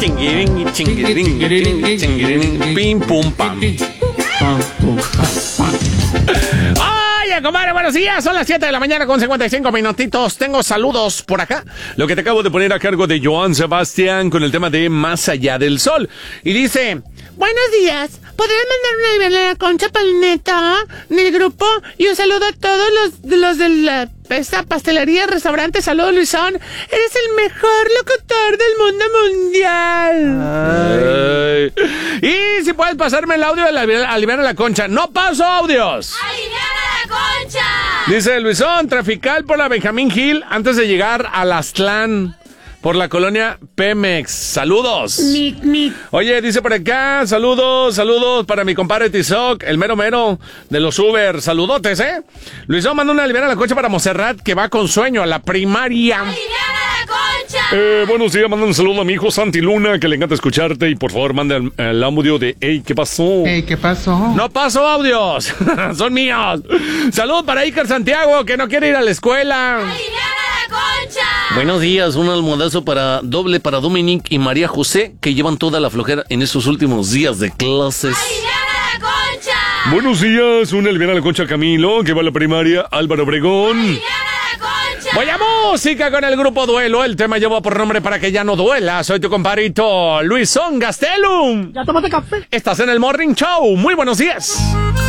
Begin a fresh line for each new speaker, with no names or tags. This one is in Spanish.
Chinguiring, chinguiring, chinguiring, pim, pum, pam. Oye, compadre, buenos días. Son las 7 de la mañana con 55 minutitos. Tengo saludos por acá. Lo que te acabo de poner a cargo de Joan Sebastián con el tema de Más allá del sol. Y dice: buenos días. ¿Podrían mandar una a la Concha Palneta del grupo? Y un saludo a todos los de la esta pastelería, restaurante. Saludos, Luisón. Eres el mejor locutor del mundo mundial. Y si puedes pasarme el audio de Aliviana la Concha. ¡No paso audios! ¡Aliviana la Concha! Dice Luisón, trafical por la Benjamín Gil antes de llegar a Aztlán, por la colonia Pemex. Saludos. Oye, dice por acá, saludos para mi compadre Tizoc, el mero mero de los Uber. Saludotes, Luisón manda una aliviana a la Concha para Monserrat, que va con sueño a la primaria. ¡Aliviana la Concha! Buenos días, manda un saludo a mi hijo Santi Luna, que le encanta escucharte. Y por favor, manda el audio de Ey, ¿qué pasó?
Ey, ¿qué pasó?
No paso audios, son míos. Saludos para Iker Santiago, que no quiere ir a la escuela. ¡Aliviana la Concha!
Buenos días, un almohadazo doble para Dominic y María José, que llevan toda la flojera en estos últimos días de clases.
¡Aliviana la Concha! Buenos días, una aliviana a la Concha Camilo, que va a la primaria, Álvaro Obregón. ¡Aliviana la Concha! Voy a música con el grupo Duelo. El tema lleva por nombre Para que ya no duela. Soy tu compadrito Luisón Gastelum.
¿Ya tomaste café?
Estás en el Morning Show. Muy buenos días.